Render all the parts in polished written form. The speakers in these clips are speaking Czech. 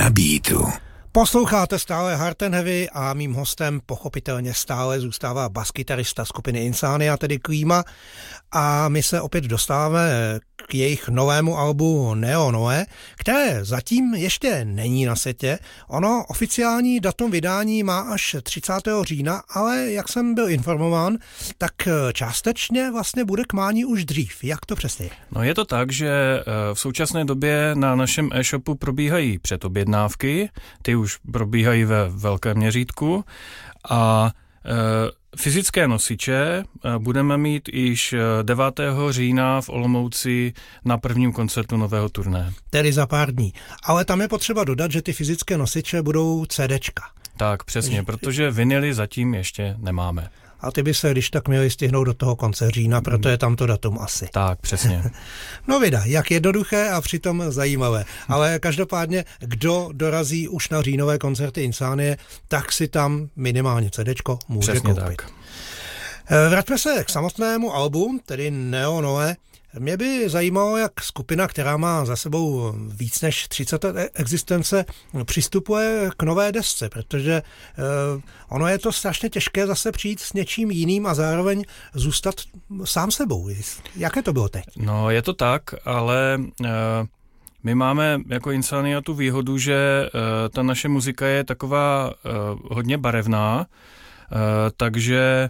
Na beatu. Posloucháte stále Hard and Heavy a mým hostem pochopitelně stále zůstává baskytarista skupiny Insania, tedy Klíma, a my se opět dostáváme k jejich novému albu Neo Noe, které zatím ještě není na světě. Ono oficiální datum vydání má až 30. října, ale jak jsem byl informován, tak částečně vlastně bude k mání už dřív. Jak to přesně je? No je to tak, že v současné době na našem e-shopu probíhají předobjednávky, ty už probíhají ve velkém měřítku a fyzické nosiče budeme mít již 9. října v Olomouci na prvním koncertu nového turné. Tedy za pár dní. Ale tam je potřeba dodat, že ty fyzické nosiče budou CDčka. Tak, přesně, protože vinily zatím ještě nemáme. A ty by se když tak měli stihnout do toho konce října, proto je tam to datum asi. Tak, přesně. No vida, jak jednoduché a přitom zajímavé. Ale každopádně, kdo dorazí už na říjnové koncerty Insanie, tak si tam minimálně CDčko může přesně koupit. Tak. Vraťme se k samotnému albu, tedy Neo Noe. Mě by zajímalo, jak skupina, která má za sebou víc než 30 let existence, přistupuje k nové desce, protože ono je to strašně těžké zase přijít s něčím jiným a zároveň zůstat sám sebou. Jaké to bylo teď? No, je to tak, ale my máme jako Insania tu výhodu, že ta naše muzika je taková hodně barevná, takže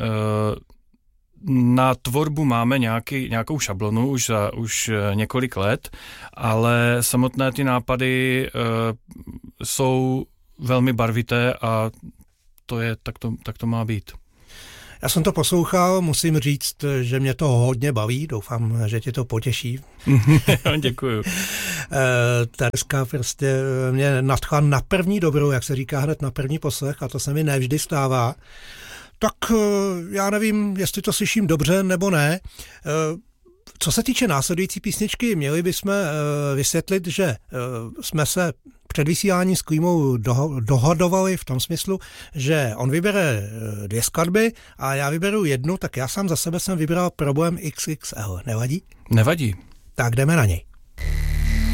na tvorbu máme nějakou šablonu už několik let, ale samotné ty nápady jsou velmi barvité a tak to má být. Já jsem to poslouchal, musím říct, že mě to hodně baví, doufám, že tě to potěší. Děkuju. Ta deska prostě mě nadchla na první dobrou, jak se říká hned na první poslech, a to se mi nevždy stává. Tak já nevím, jestli to slyším dobře nebo ne. Co se týče následující písničky, měli bychom vysvětlit, že jsme se před vysíláním s Klímou dohodovali v tom smyslu, že on vybere 2 skladby a já vyberu jednu, tak já sám za sebe jsem vybral Problém XXL. Nevadí? Nevadí. Tak jdeme na něj.